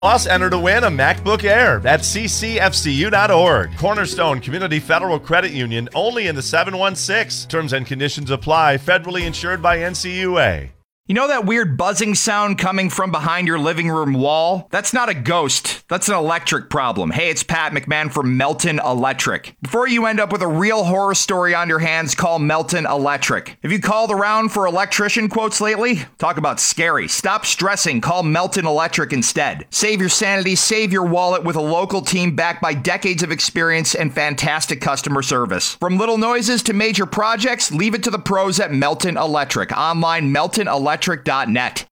Plus, enter to win a MacBook Air at ccfcu.org. Cornerstone Community Federal Credit Union, only in the 716. Terms and conditions apply. Federally insured by NCUA. You know that weird buzzing sound coming from behind your living room wall? That's not a ghost. That's an electric problem. Hey, it's Pat McMahon from Melton Electric. Before you end up with a real horror story on your hands, call Melton Electric. Have you called around for electrician quotes lately? Talk about scary. Stop stressing. Call Melton Electric instead. Save your sanity, save your wallet with a local team backed by decades of experience and fantastic customer service. From little noises to major projects, leave it to the pros at Melton Electric. Online, meltonelectric.net.